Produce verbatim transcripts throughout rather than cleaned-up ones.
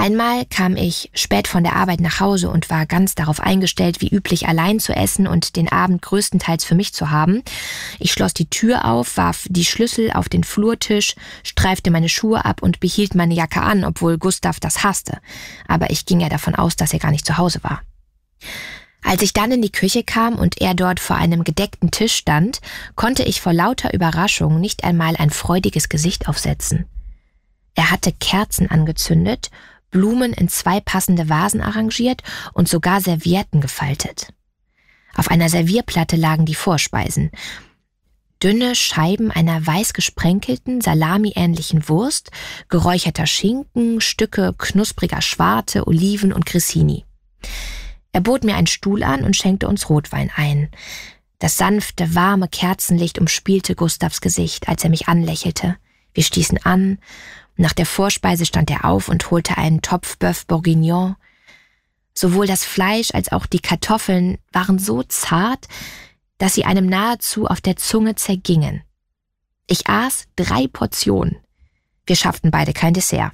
Einmal kam ich spät von der Arbeit nach Hause und war ganz darauf eingestellt, wie üblich allein zu essen und den Abend größtenteils für mich zu haben. Ich schloss die Tür auf, warf die Schlüssel auf den Flurtisch, streifte meine Schuhe ab und behielt meine Jacke an, obwohl Gustav das hasste. Aber ich ging ja davon aus, dass er gar nicht zu Hause war. Als ich dann in die Küche kam und er dort vor einem gedeckten Tisch stand, konnte ich vor lauter Überraschung nicht einmal ein freudiges Gesicht aufsetzen. Er hatte Kerzen angezündet, Blumen in zwei passende Vasen arrangiert und sogar Servietten gefaltet. Auf einer Servierplatte lagen die Vorspeisen. Dünne Scheiben einer weiß gesprenkelten, salami-ähnlichen Wurst, geräucherter Schinken, Stücke knuspriger Schwarte, Oliven und Grissini. Er bot mir einen Stuhl an und schenkte uns Rotwein ein. Das sanfte, warme Kerzenlicht umspielte Gustavs Gesicht, als er mich anlächelte. Wir stießen an. Nach der Vorspeise stand er auf und holte einen Topf Bœuf Bourguignon. Sowohl das Fleisch als auch die Kartoffeln waren so zart, dass sie einem nahezu auf der Zunge zergingen. Ich aß drei Portionen. Wir schafften beide kein Dessert.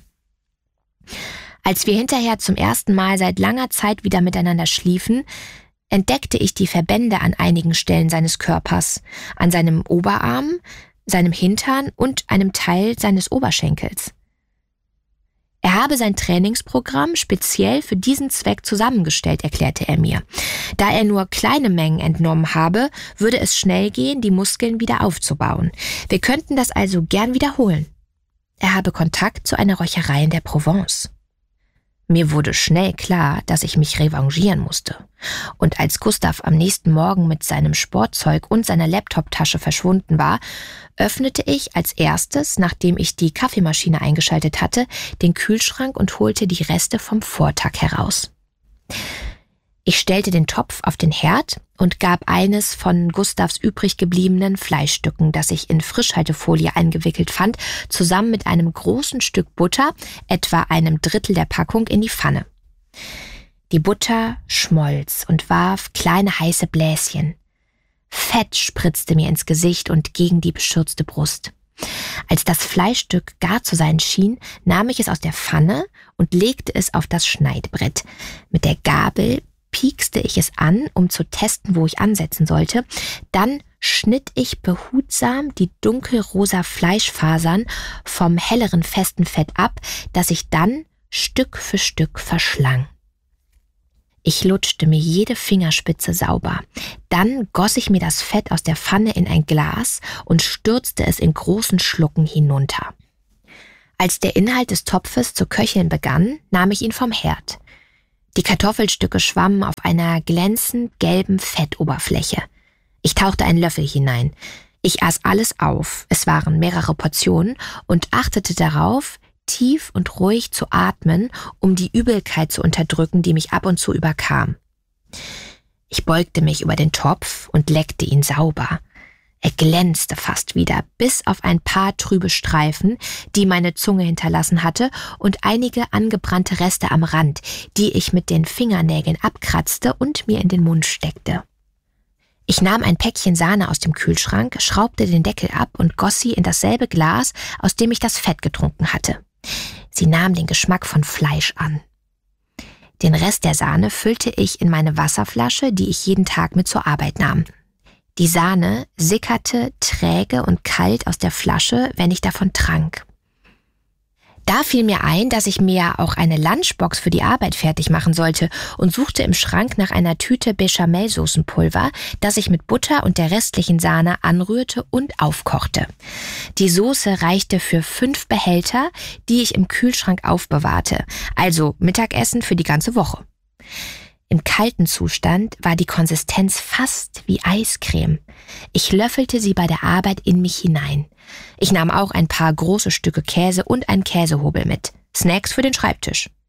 Als wir hinterher zum ersten Mal seit langer Zeit wieder miteinander schliefen, entdeckte ich die Verbände an einigen Stellen seines Körpers, an seinem Oberarm, seinem Hintern und einem Teil seines Oberschenkels. Er habe sein Trainingsprogramm speziell für diesen Zweck zusammengestellt, erklärte er mir. Da er nur kleine Mengen entnommen habe, würde es schnell gehen, die Muskeln wieder aufzubauen. Wir könnten das also gern wiederholen. Er habe Kontakt zu einer Räucherei in der Provence. Mir wurde schnell klar, dass ich mich revanchieren musste. Und als Gustav am nächsten Morgen mit seinem Sportzeug und seiner Laptoptasche verschwunden war, öffnete ich als erstes, nachdem ich die Kaffeemaschine eingeschaltet hatte, den Kühlschrank und holte die Reste vom Vortag heraus. Ich stellte den Topf auf den Herd und gab eines von Gustavs übrig gebliebenen Fleischstücken, das ich in Frischhaltefolie eingewickelt fand, zusammen mit einem großen Stück Butter, etwa einem Drittel der Packung, in die Pfanne. Die Butter schmolz und warf kleine heiße Bläschen. Fett spritzte mir ins Gesicht und gegen die beschürzte Brust. Als das Fleischstück gar zu sein schien, nahm ich es aus der Pfanne und legte es auf das Schneidbrett. Mit der Gabel piekste ich es an, um zu testen, wo ich ansetzen sollte. Dann schnitt ich behutsam die dunkelrosa Fleischfasern vom helleren festen Fett ab, das ich dann Stück für Stück verschlang. Ich lutschte mir jede Fingerspitze sauber. Dann goss ich mir das Fett aus der Pfanne in ein Glas und stürzte es in großen Schlucken hinunter. Als der Inhalt des Topfes zu köcheln begann, nahm ich ihn vom Herd. Die Kartoffelstücke schwammen auf einer glänzend gelben Fettoberfläche. Ich tauchte einen Löffel hinein. Ich aß alles auf, es waren mehrere Portionen, und achtete darauf, tief und ruhig zu atmen, um die Übelkeit zu unterdrücken, die mich ab und zu überkam. Ich beugte mich über den Topf und leckte ihn sauber. Er glänzte fast wieder, bis auf ein paar trübe Streifen, die meine Zunge hinterlassen hatte, und einige angebrannte Reste am Rand, die ich mit den Fingernägeln abkratzte und mir in den Mund steckte. Ich nahm ein Päckchen Sahne aus dem Kühlschrank, schraubte den Deckel ab und goss sie in dasselbe Glas, aus dem ich das Fett getrunken hatte. Sie nahm den Geschmack von Fleisch an. Den Rest der Sahne füllte ich in meine Wasserflasche, die ich jeden Tag mit zur Arbeit nahm. Die Sahne sickerte träge und kalt aus der Flasche, wenn ich davon trank. Da fiel mir ein, dass ich mir auch eine Lunchbox für die Arbeit fertig machen sollte und suchte im Schrank nach einer Tüte Bechamelsoßenpulver, das ich mit Butter und der restlichen Sahne anrührte und aufkochte. Die Soße reichte für fünf Behälter, die ich im Kühlschrank aufbewahrte, also Mittagessen für die ganze Woche. Im kalten Zustand war die Konsistenz fast wie Eiscreme. Ich löffelte sie bei der Arbeit in mich hinein. Ich nahm auch ein paar große Stücke Käse und einen Käsehobel mit. Snacks für den Schreibtisch.